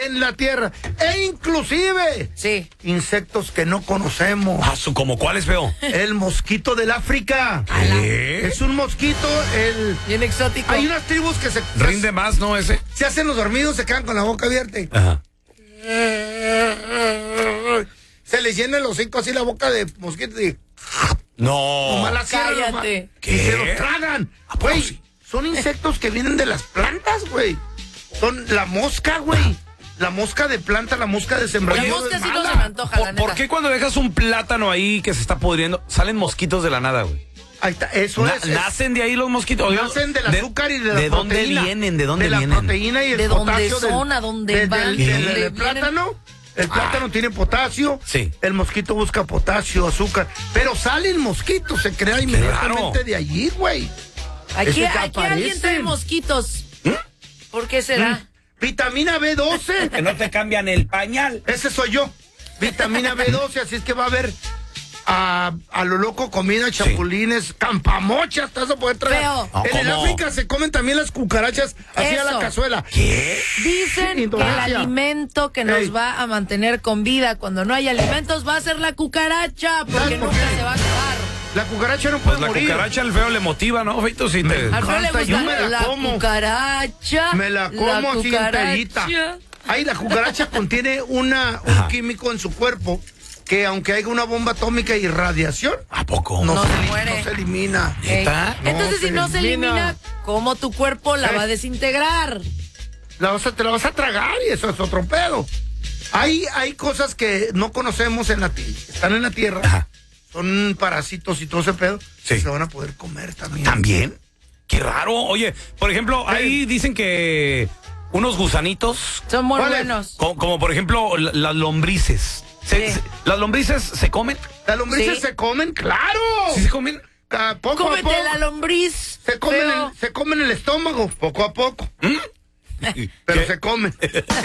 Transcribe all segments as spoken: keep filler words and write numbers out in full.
en la tierra. E inclusive, sí, insectos que no conocemos. Ah, ¿como cuál es feo? El mosquito del África. ¿Qué? Es un mosquito, el... bien exótico. Hay unas tribus que se... Rinde más, ¿no? Ese. Se hacen los dormidos, se quedan con la boca abierta. Ajá. Se les llena el hocico así la boca de mosquito y... No. Nomás la cierran, Cállate. nomás, ¿Qué? Y se los tragan. ¿A poco Güey, sí? son insectos que vienen de las plantas, güey. Son la mosca, güey. La mosca de planta, la mosca de sembradío. La mosca es sí no mala. se me antoja, la ¿Por, neta. por qué cuando dejas un plátano ahí que se está pudriendo, salen mosquitos de la nada, güey? Ahí está, eso Na- es. ¿Nacen de ahí los mosquitos? Oiga, Nacen del azúcar y de la ¿De dónde proteína. vienen? ¿De dónde de vienen? la proteína y el ¿De dónde potasio son? del- ¿A dónde de- van? del- ¿De del- dónde del vienen? plátano. El plátano tiene potasio. Sí. El mosquito busca potasio, azúcar. Pero salen mosquitos, se crea inmediatamente raro. de allí, güey. Aquí, Es que aquí alguien aparecen. trae mosquitos. ¿Por qué será? Vitamina B doce. Que no te cambian el pañal. Ese soy yo. Vitamina B doce, así es que va a haber a, a lo loco comida, chapulines, campamochas, te vas a poder traer. Feo. No, En el ¿cómo? África se comen también las cucarachas así a Eso. la cazuela. ¿Qué? Dicen que el Indonesia. alimento que nos Ey. va a mantener con vida cuando no hay alimentos va a ser la cucaracha, porque ¿Sabes por nunca qué? se va a acabar. La cucaracha no puede Pues la morir. cucaracha al feo le motiva, ¿no, Feito? Sí te... Al feo le encanta, yo gusta me la la, como. cucaracha. Me la como así enterita. Ay, la cucaracha contiene una, un Ajá. químico en su cuerpo que aunque haya una bomba atómica y radiación, ¿A poco? no, No se, se eli- muere. no se elimina. Ey. ¿Neta? Entonces, No si se no se elimina. elimina, ¿cómo tu cuerpo la Eh. va a desintegrar? La vas a, te la vas a tragar y eso es otro pedo. Hay, hay cosas que no conocemos en la tierra, están en la tierra, Ajá. son parásitos y todo ese pedo, Sí. que se van a poder comer también. ¿También? Qué raro. Oye, por ejemplo, ahí dicen que unos gusanitos, Son muy ¿Cuál es? buenos. co- como por ejemplo la- las lombrices. Se- Sí. se- ¿Las lombrices se comen? Las lombrices Sí. se comen, claro. ¿Sí se comen? A poco a Cómete poco. la lombriz. Se comen, feo. el, se comen el estómago, poco a poco. Pero ¿Qué? se comen.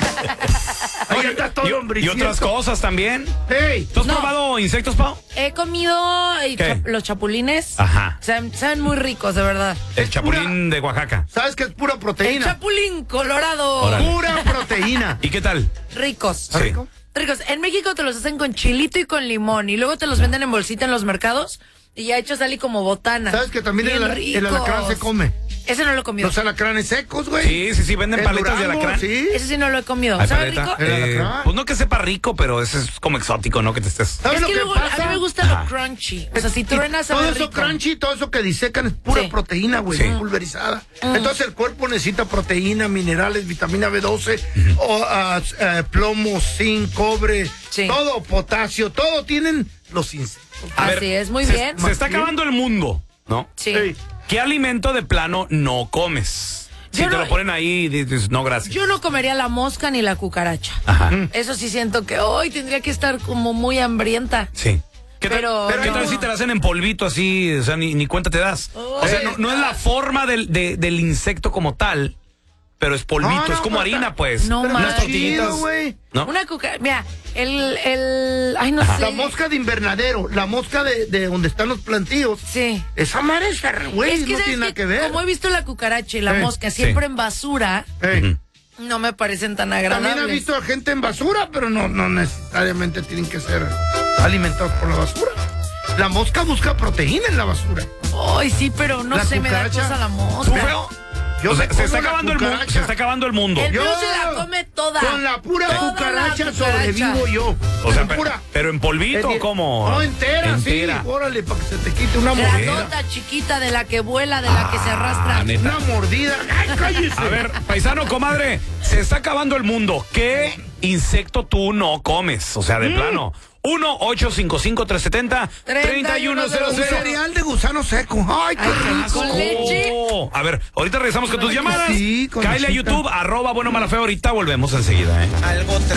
Ahí está todo y, y lombriciento. otras cosas también. Hey, ¿Tú has No. probado insectos, Pau? He comido y ¿Qué? chap- los chapulines. Ajá. Saben, saben muy ricos, de verdad. El Es chapulín de Oaxaca. ¿sabes qué es pura El proteína? chapulín colorado. Órale. Pura proteína. ¿Y qué tal? Ricos. Sí. rico? Ricos. En México te los hacen con chilito y con limón y luego te los venden en bolsita en los mercados y ya hechos salí como botana. ¿Sabes que también Bien el, el alacrán se ricos. come? Ese no lo he comido. Los alacranes secos, güey. Sí, sí, sí, venden En paletas de Durango, alacrán. Sí. Ese sí no lo he comido. Ay, ¿Sabe paleta. rico? El Eh, alacrán. pues no que sepa rico, pero ese es como exótico, ¿no? Que te estés... ¿Sabes Es lo que que luego pasa? a mí me gusta Ajá. lo crunchy. O sea, si Y truena todo sabe eso rico. crunchy, todo eso que disecan es pura Sí. proteína, güey, Sí. pulverizada. Entonces el cuerpo necesita proteína, minerales, vitamina B doce, o, ah, eh, plomo, zinc, cobre, Sí. todo, potasio, todo tienen los insectos. A Así ver, es, muy se, bien. Se está acabando el mundo, ¿no? Sí. Ey, ¿Qué alimento de plano no comes? Si Yo te no- lo ponen ahí, dices, no, gracias. Yo no comería la mosca ni la cucaracha. Ajá. Eso sí siento que hoy tendría que estar como muy hambrienta. Sí. ¿Qué tal, Pero- ¿qué tal no. si te la hacen en polvito así? O sea, ni, ni cuenta te das. o sea, no, no es la forma del, de- del insecto como tal, pero es polvito, No, no, es como pero harina, está- pues. No Unas manches. tortillitas. chido, güey. ¿No? Una cucaracha. Mira, el, el. Ay, no sé. La mosca de invernadero, la mosca de, de donde están los plantíos. Sí. Esa madre es, güey, Es que no ¿sabes tiene nada qué? que ver. Como he visto la cucaracha y la Eh, mosca siempre sí. en basura, Ey, no me parecen tan También agradables. ha visto a gente en basura, pero no, no necesariamente tienen que ser alimentados por la basura. La mosca busca proteína en la basura. Ay, sí, pero no La sé, me da cucaracha. cosa la ¿Tú, mosca. feo? Yo O sea, me se como está la acabando el mundo. cucaracha. Se está acabando el mundo. El Yo- feo se la come toda. Con la pura Toda la cucaracha cucaracha. sobrevivo yo. O sea, Con pe- pura. pero en polvito, Eh, ¿cómo? No, entera, Entera. sí. Órale, para que se te quite una mordida. Grandota, chiquita, de la que vuela, de la que se arrastra. Ah, neta. Una mordida. ¡Ay, cállese! A ver, paisano, comadre, se está acabando el mundo. ¿Qué insecto tú no comes? O sea, de plano. uno ocho cinco cinco tres siete cero tres uno cero Un cero. cereal de gusano seco. ¡Ay, qué Ay, rico! con leche. Oh, a ver, ahorita regresamos con tus llamadas. Sí, con Cáele a lechita. YouTube, arroba bueno mala feo. Ahorita volvemos enseguida, ¿eh? Algo tra